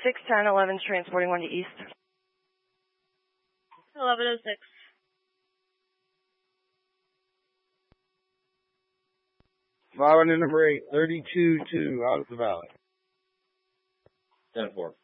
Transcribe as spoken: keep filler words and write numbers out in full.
six ten, eleven's transporting one to east. eleven oh six. Following in number eight, thirty-two two out of the valley. ten four.